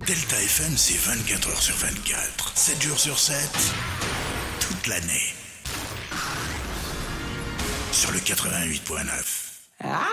Delta FM, c'est 24 heures sur 24, 7 jours sur 7, toute l'année. Sur le 88.9.